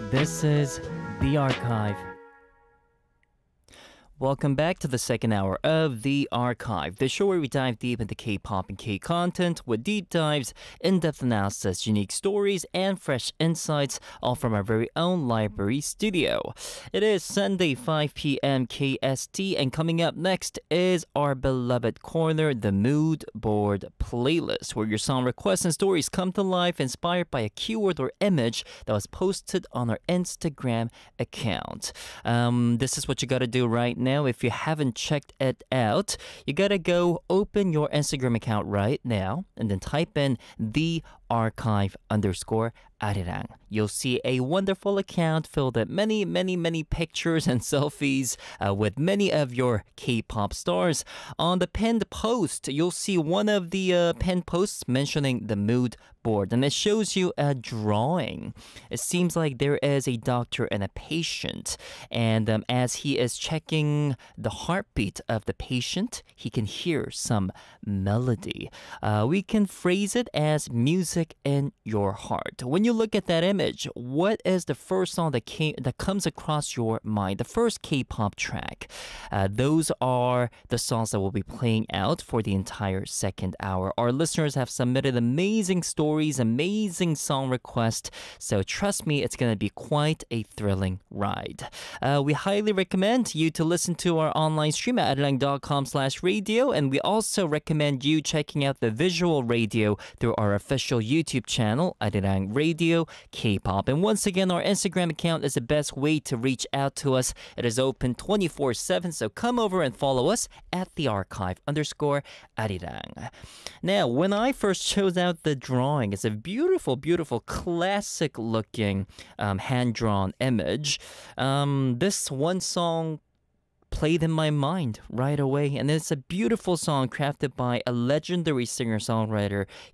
This is The Archive. Welcome back to the second hour of The Archive, the show where we dive deep into K-pop and K-content with deep dives, in-depth analysis, unique stories, and fresh insights, all from our very own library studio. It is Sunday, 5 p.m. KST, and coming up next is our beloved corner, the Mood Board Playlist, where your song requests and stories come to life inspired by a keyword or image that was posted on our Instagram account. This is what you gotta do right now. If you haven't checked it out, you gotta go open your Instagram account right now and then type in the archive_Arirang. You'll see a wonderful account filled with many pictures and selfies with many of your K-pop stars. On the pinned post, you'll see one of the pinned posts mentioning the mood board, and it shows you a drawing. It seems like there is a doctor and a patient, and as he is checking the heartbeat of the patient, he can hear some melody. We can phrase it as music in your heart. When you look at that image, what is the first song that comes across your mind? The first K-pop track. Those are the songs that will be playing out for the entire second hour. Our listeners have submitted amazing stories, amazing song requests, so trust me, it's going to be quite a thrilling ride. We highly recommend you to listen to our online stream at arirang.com/radio, and we also recommend you checking out the visual radio through our official YouTube channel, Arirang Radio K-pop. And once again, our Instagram account is the best way to reach out to us. It is open 24/7, so come over and follow us at the archive_Arirang. Now, when I first chose out the drawing, it's a beautiful classic looking hand-drawn image. This one song played in my mind right away, and it's a beautiful song crafted by a legendary singer-songwriter,